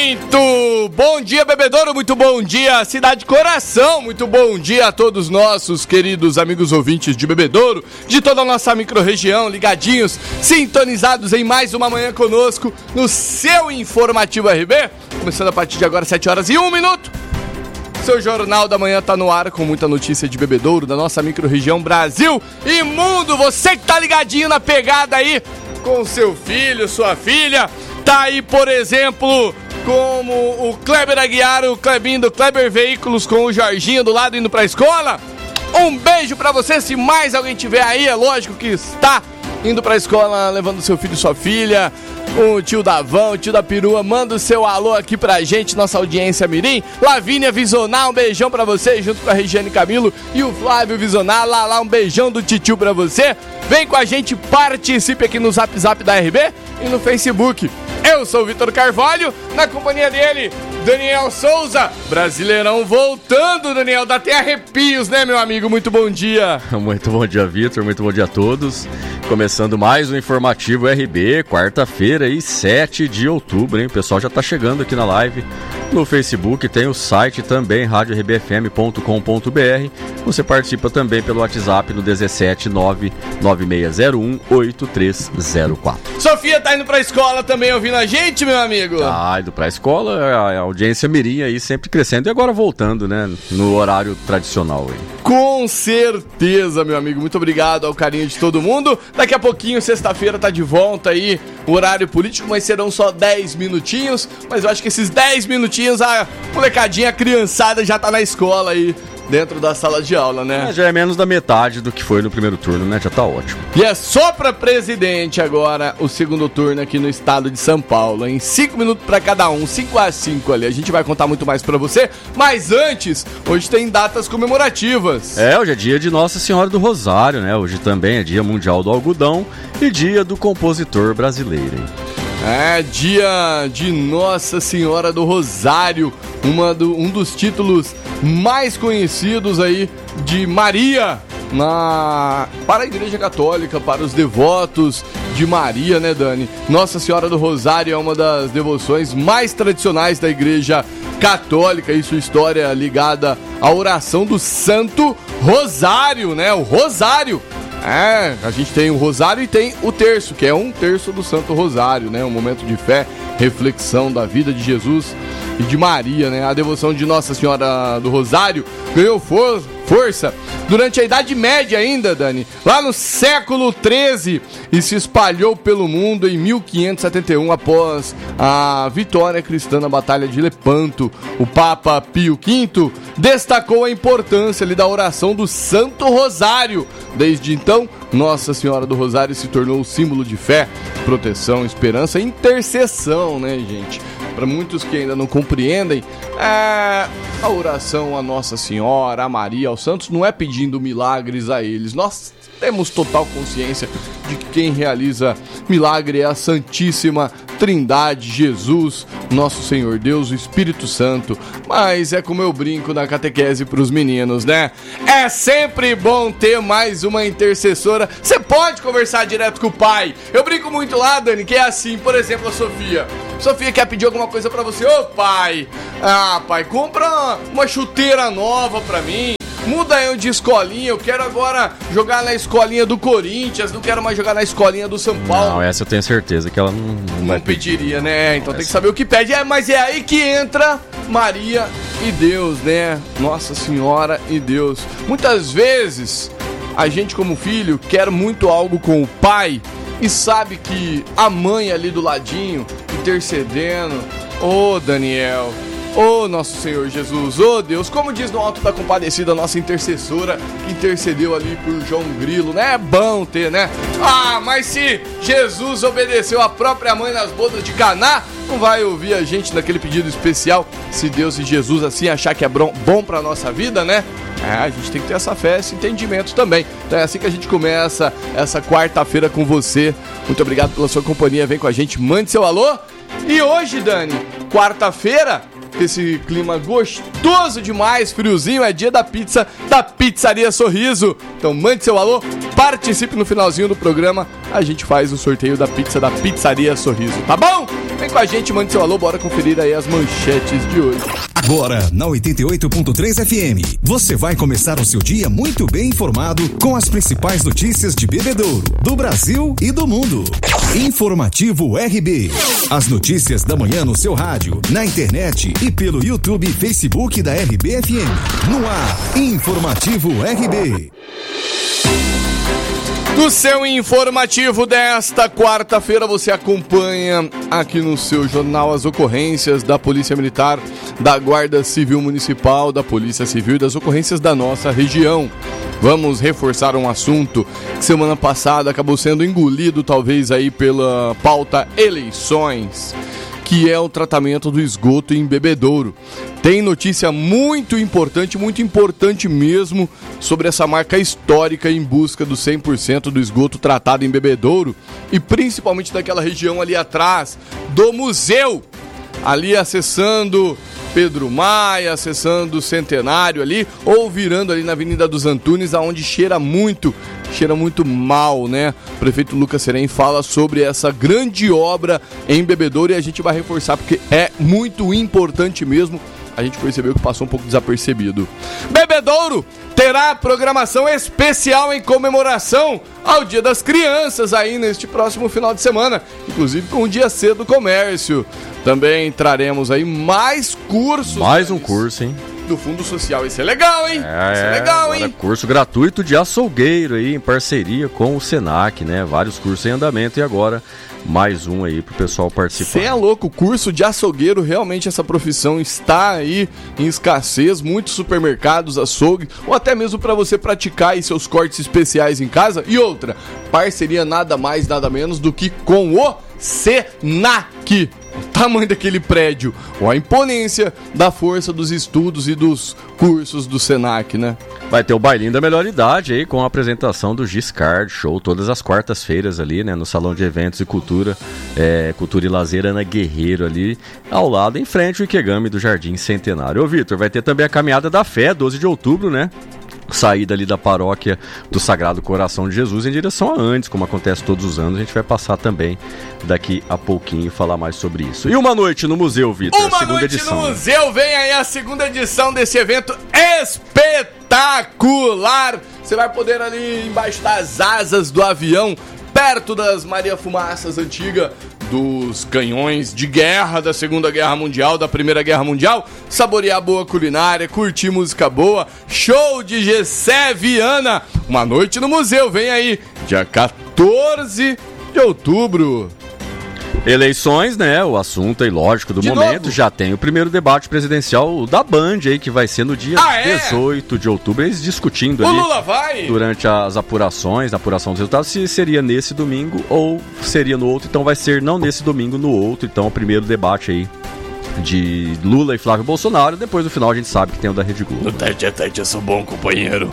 Muito bom dia, Bebedouro, muito bom dia, Cidade Coração, muito bom dia a todos nossos queridos amigos ouvintes de Bebedouro, de toda a nossa microrregião, ligadinhos, sintonizados em mais uma manhã conosco no seu Informativo RB, começando a partir de agora, 7h01. Seu Jornal da Manhã tá no ar com muita notícia de Bebedouro, da nossa microrregião Brasil e mundo. Você que tá ligadinho na pegada aí com seu filho, sua filha, tá aí, por exemplo, como o Kleber Aguiar, o Klebinho do Kleber Veículos com o Jorginho do lado indo pra escola. Um beijo pra você, se mais alguém tiver aí, é lógico que está indo pra escola levando seu filho e sua filha. O tio Davão, o tio da perua, manda o seu alô aqui pra gente, nossa audiência mirim. Lavínia Visonar, um beijão pra você, junto com a Regiane Camilo e o Flávio Visonar. Lá, um beijão do titio pra você. Vem com a gente, participe aqui no Zap Zap da RB e no Facebook. Eu sou o Vitor Carvalho, na companhia dele, Daniel Souza. Brasileirão voltando, Daniel, dá até arrepios, né, meu amigo? Muito bom dia. Muito bom dia, Vitor, muito bom dia a todos. Começando mais um Informativo RB, quarta-feira aí, 7 de outubro, hein? O pessoal já tá chegando aqui na live. No Facebook tem o site também, radiorbfm.com.br. Você participa também pelo WhatsApp no 17996018304. Sofia tá indo pra escola também ouvindo a gente, meu amigo? Tá indo pra escola, a audiência mirim aí sempre crescendo e agora voltando, né, no horário tradicional aí. Com certeza, meu amigo, muito obrigado ao carinho de todo mundo. Daqui a pouquinho, sexta-feira, tá de volta aí o horário político, mas serão só 10 minutinhos. Mas eu acho que esses 10 minutinhos a molecadinha, a criançada já tá na escola aí, dentro da sala de aula, né? Já é menos da metade do que foi no primeiro turno, né? Já tá ótimo. E é só pra presidente agora o segundo turno aqui no estado de São Paulo, em 5 minutos pra cada um, 5-5 ali. A gente vai contar muito mais pra você, mas antes, hoje tem datas comemorativas. Hoje é dia de Nossa Senhora do Rosário, né? Hoje também é dia mundial do algodão e dia do compositor brasileiro, hein? É dia de Nossa Senhora do Rosário, um dos títulos mais conhecidos aí de Maria para a Igreja Católica, para os devotos de Maria, né, Dani? Nossa Senhora do Rosário é uma das devoções mais tradicionais da Igreja Católica e sua história ligada à oração do Santo Rosário, né? O Rosário. A gente tem o Rosário e tem o terço, que é um terço do Santo Rosário, né? Um momento de fé, reflexão da vida de Jesus e de Maria, né? A devoção de Nossa Senhora do Rosário ganhou força durante a Idade Média ainda, Dani, lá no século XIII, e se espalhou pelo mundo em 1571 após a vitória cristã na Batalha de Lepanto. O Papa Pio V destacou a importância ali da oração do Santo Rosário. Desde então, Nossa Senhora do Rosário se tornou um símbolo de fé, proteção, esperança e intercessão, né, gente? Para muitos que ainda não compreendem, a oração a Nossa Senhora, a Maria, aos santos, não é pedindo milagres a eles. Nós temos total consciência de que quem realiza milagre é a Santíssima Trindade, Jesus, nosso Senhor Deus, o Espírito Santo. Mas é como eu brinco na catequese pros meninos, né? É sempre bom ter mais uma intercessora. Você pode conversar direto com o pai. Eu brinco muito lá, Dani, que é assim, por exemplo, a Sofia. Sofia quer pedir alguma coisa pra você. Ô, pai, pai, compra uma chuteira nova pra mim. Muda eu de escolinha, eu quero agora jogar na escolinha do Corinthians, não quero mais jogar na escolinha do São Paulo. Não, essa eu tenho certeza que ela não pediria, né? Então tem que saber o que pede. Mas é aí que entra Maria e Deus, né? Nossa Senhora e Deus. Muitas vezes a gente como filho quer muito algo com o pai e sabe que a mãe ali do ladinho, intercedendo, Daniel, nosso Senhor Jesus, Deus, como diz no Alto da Compadecida, a nossa intercessora que intercedeu ali por João Grilo, né? É bom ter, né? Mas se Jesus obedeceu a própria mãe nas bodas de Caná, não vai ouvir a gente naquele pedido especial, se Deus e Jesus assim achar que é bom pra nossa vida, né? A gente tem que ter essa fé, esse entendimento também. Então é assim que a gente começa essa quarta-feira com você. Muito obrigado pela sua companhia, vem com a gente, mande seu alô. E hoje, Dani, quarta-feira, esse clima gostoso demais, friozinho, é dia da pizza da Pizzaria Sorriso. Então mande seu alô, participe no finalzinho do programa, a gente faz o sorteio da pizza da Pizzaria Sorriso, tá bom? Vem com a gente, mande seu alô, bora conferir aí as manchetes de hoje. Agora, na 88.3 FM, você vai começar o seu dia muito bem informado com as principais notícias de Bebedouro, do Brasil e do mundo. Informativo RB. As notícias da manhã no seu rádio, na internet e pelo YouTube e Facebook da RB-FM. No ar, Informativo RB. No seu informativo desta quarta-feira, você acompanha aqui no seu jornal as ocorrências da Polícia Militar, da Guarda Civil Municipal, da Polícia Civil e das ocorrências da nossa região. Vamos reforçar um assunto que semana passada acabou sendo engolido talvez aí pela pauta eleições, que é o tratamento do esgoto em Bebedouro. Tem notícia muito importante mesmo, sobre essa marca histórica em busca do 100% do esgoto tratado em Bebedouro e principalmente daquela região ali atrás do museu, ali acessando Pedro Maia, acessando o Centenário ali, ou virando ali na Avenida dos Antunes, aonde cheira muito mal, né? O prefeito Lucas Serem fala sobre essa grande obra em Bebedouro e a gente vai reforçar porque é muito importante mesmo. A gente percebeu que passou um pouco desapercebido. Bebedouro terá programação especial em comemoração ao Dia das Crianças aí neste próximo final de semana, inclusive com o Dia C do Comércio. Também traremos aí mais cursos. Mais um curso, hein? Do Fundo Social. Isso é legal, hein? Isso é legal, hein? Curso gratuito de açougueiro aí, em parceria com o Senac, né? Vários cursos em andamento e agora mais um aí pro pessoal participar. Você é louco, o curso de açougueiro, realmente essa profissão está aí em escassez, muitos supermercados, açougue, ou até mesmo para você praticar aí seus cortes especiais em casa. E outra, parceria nada mais, nada menos do que com o Senac. O tamanho daquele prédio, ou a imponência da força dos estudos e dos cursos do Senac, né? Vai ter o bailinho da melhor idade aí, com a apresentação do Giscard Show, todas as quartas-feiras ali, né, no Salão de Eventos e Cultura, Cultura e Lazer Ana Guerreiro ali, ao lado, em frente ao Ikegami do Jardim Centenário. Ô Vitor, vai ter também a Caminhada da Fé, 12 de outubro, né? Saída ali da paróquia do Sagrado Coração de Jesus em direção a Andes, como acontece todos os anos. A gente vai passar também daqui a pouquinho falar mais sobre isso. E uma noite no museu, Vitor, a segunda edição. Uma noite no museu, vem aí a segunda edição desse evento espetacular. Você vai poder ali embaixo das asas do avião, perto das Maria Fumaças antigas, dos canhões de guerra da Segunda Guerra Mundial, da Primeira Guerra Mundial, saborear boa culinária, curtir música boa, show de Gessé Viana, uma noite no museu, vem aí, dia 14 de outubro. Eleições, né? O assunto aí, lógico, do momento. Novo. Já tem o primeiro debate presidencial da Band aí, que vai ser no dia 18 de outubro. Eles discutindo ali. O Lula vai! Durante as apurações, na apuração dos resultados, se seria nesse domingo ou seria no outro. Então vai ser não nesse domingo, no outro. Então o primeiro debate aí de Lula e Flávio Bolsonaro. Depois no final a gente sabe que tem o da Rede Globo. No tete a tete eu sou bom, companheiro.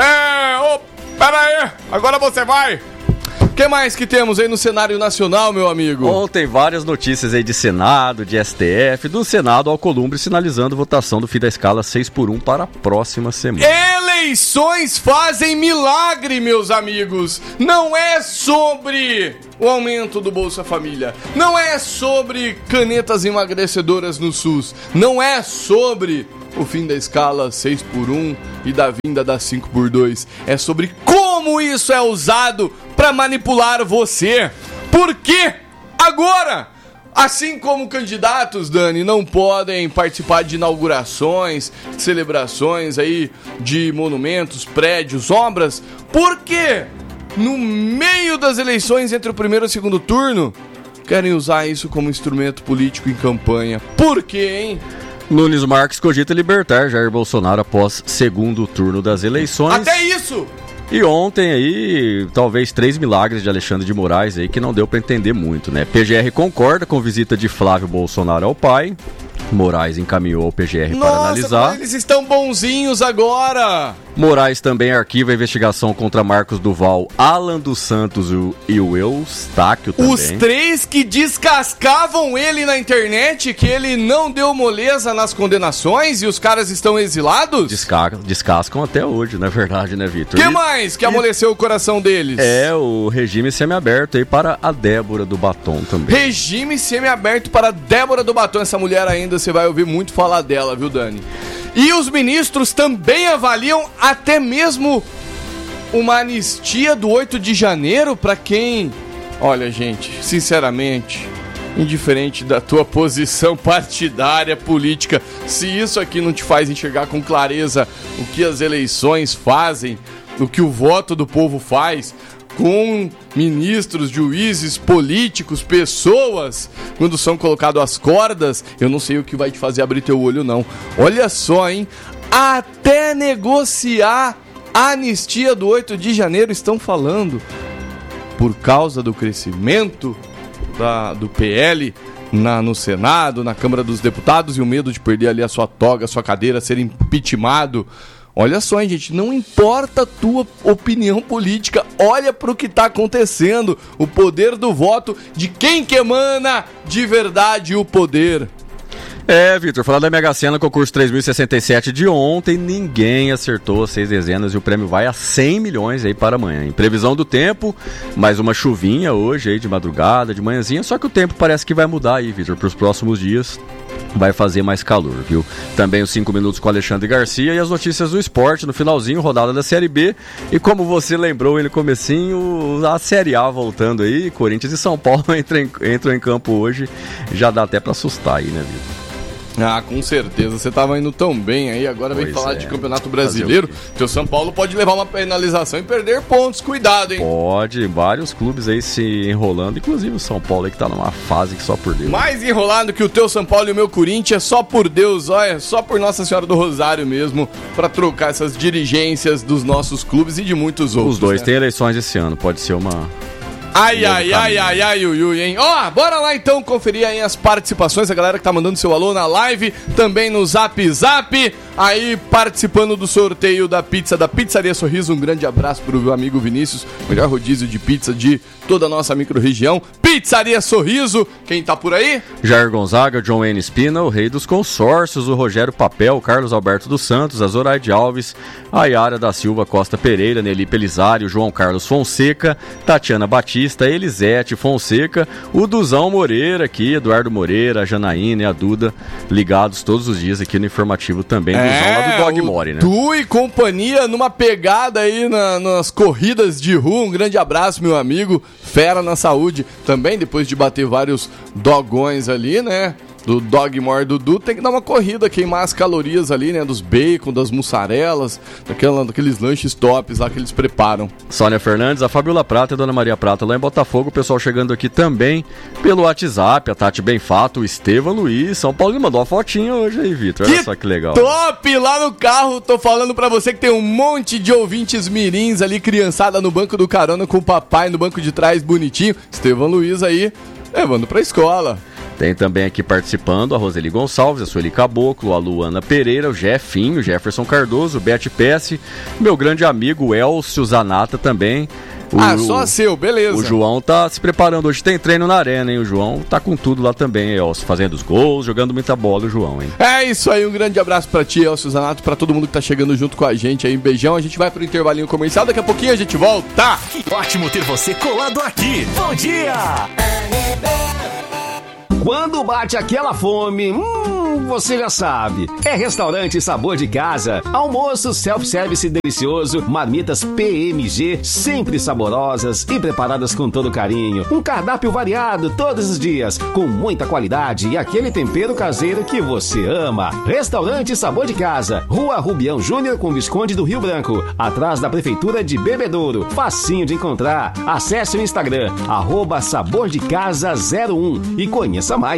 Pera aí, agora você vai! O que mais que temos aí no cenário nacional, meu amigo? Ontem várias notícias aí de Senado, de STF, do Senado ao Columbre sinalizando votação do fim da escala 6x1 para a próxima semana. Eleições fazem milagre, meus amigos. Não é sobre o aumento do Bolsa Família. Não é sobre canetas emagrecedoras no SUS. Não é sobre o fim da escala 6x1 e da vinda da 5x2. É sobre como isso é usado para manipular você. Por quê? Agora, assim como candidatos, Dani, não podem participar de inaugurações, de celebrações aí de monumentos, prédios, obras, porque no meio das eleições entre o primeiro e o segundo turno, querem usar isso como instrumento político em campanha. Por quê, hein? Nunes Marques cogita libertar Jair Bolsonaro após segundo turno das eleições. Até isso! E ontem aí, talvez 3 milagres de Alexandre de Moraes aí que não deu pra entender muito, né? PGR concorda com visita de Flávio Bolsonaro ao pai. Moraes encaminhou ao PGR para analisar. Eles estão bonzinhos agora! Moraes também arquiva a investigação contra Marcos Duval, Alan dos Santos e o Eustáquio também. Os 3 que descascavam ele na internet, que ele não deu moleza nas condenações e os caras estão exilados? Descascam até hoje, na verdade, né, Vitor? O que mais que amoleceu o coração deles? O regime semiaberto aí para a Débora do Batom também. Regime semiaberto para a Débora do Batom. Essa mulher ainda, você vai ouvir muito falar dela, viu, Dani? E os ministros também avaliam até mesmo uma anistia do 8 de janeiro para quem... Olha, gente, sinceramente, indiferente da tua posição partidária, política, se isso aqui não te faz enxergar com clareza o que as eleições fazem, o que o voto do povo faz... com ministros, juízes, políticos, pessoas, quando são colocados às cordas, eu não sei o que vai te fazer abrir teu olho, não. Olha só, hein? Até negociar a anistia do 8 de janeiro estão falando. Por causa do crescimento do PL no Senado, na Câmara dos Deputados e o medo de perder ali a sua toga, a sua cadeira, ser impeachmentado. Olha só, hein, gente, não importa a tua opinião política, olha pro que tá acontecendo, o poder do voto de quem que emana de verdade o poder. Vitor, falar da Mega Sena, concurso 3067 de ontem, ninguém acertou 6 dezenas e o prêmio vai a 100 milhões aí para amanhã. Em previsão do tempo, mais uma chuvinha hoje aí de madrugada, de manhãzinha, só que o tempo parece que vai mudar aí, Vitor, para os próximos dias. Vai fazer mais calor, viu? Também os 5 minutos com Alexandre Garcia e as notícias do esporte no finalzinho, rodada da Série B. E como você lembrou aí no comecinho, a Série A voltando aí, Corinthians e São Paulo entram em campo hoje. Já dá até pra assustar aí, né, Vitor? Ah, com certeza, você tava indo tão bem aí, agora vem falar de Campeonato Brasileiro, que o São Paulo pode levar uma penalização e perder pontos, cuidado, hein? Pode, vários clubes aí se enrolando, inclusive o São Paulo aí que tá numa fase que só por Deus. Mais enrolado que o teu São Paulo e o meu Corinthians, só por Deus, olha, só por Nossa Senhora do Rosário mesmo, pra trocar essas dirigências dos nossos clubes e de muitos outros. Os dois, né? Tem eleições esse ano, pode ser uma... Ai, hein? Ó, bora lá então conferir aí as participações, a galera que tá mandando seu alô na live, também no Zap, aí participando do sorteio da pizza da Pizzaria Sorriso. Um grande abraço pro meu amigo Vinícius, melhor rodízio de pizza de toda a nossa micro-região. Pizzaria Sorriso, quem tá por aí? Jair Gonzaga, John Wayne Espina, o rei dos consórcios, o Rogério Papel, o Carlos Alberto dos Santos, a Zoraide Alves, a Yara da Silva Costa Pereira, Nelly Pelisário, João Carlos Fonseca, Tatiana Batista, Elisete Fonseca, o Duzão Moreira aqui, Eduardo Moreira, a Janaína e a Duda, ligados todos os dias aqui no informativo também, Duzão lá do Dogmore, né? Tu e companhia numa pegada aí nas corridas de rua, um grande abraço, meu amigo, fera na saúde, também depois de bater vários dogões ali, né? Do Dogmore Dudu, tem que dar uma corrida, queimar as calorias ali, né? Dos bacon, das mussarelas, daqueles lanches tops lá que eles preparam. Sônia Fernandes, a Fabiola Prata e a Dona Maria Prata lá em Botafogo, o pessoal chegando aqui também pelo WhatsApp, a Tati Benfato, o Estevam Luiz, São Paulo me mandou uma fotinha hoje aí, Vitor, olha só que legal. Top! Lá no carro, tô falando pra você que tem um monte de ouvintes mirins ali, criançada no banco do carona com o papai no banco de trás, bonitinho. Estevam Luiz aí, levando pra escola. Tem também aqui participando a Roseli Gonçalves, a Sueli Caboclo, a Luana Pereira, o Jefinho, o Jefferson Cardoso, o Bete Pesce, meu grande amigo o Elcio Zanata também. Só seu, beleza. O João tá se preparando, hoje tem treino na arena, hein? O João tá com tudo lá também, Elcio, fazendo os gols, jogando muita bola, o João, hein? É isso aí, um grande abraço pra ti, Elcio Zanato, pra todo mundo que tá chegando junto com a gente aí, um beijão, a gente vai pro intervalinho comercial, daqui a pouquinho a gente volta. Que ótimo ter você colado aqui. Bom dia! Quando bate aquela fome, você já sabe. É Restaurante Sabor de Casa. Almoço self-service delicioso, marmitas PMG, sempre saborosas e preparadas com todo carinho. Um cardápio variado todos os dias, com muita qualidade e aquele tempero caseiro que você ama. Restaurante Sabor de Casa, Rua Rubião Júnior com Visconde do Rio Branco, atrás da Prefeitura de Bebedouro. Facinho de encontrar. Acesse o Instagram, @sabordecasa01 e conheça mais.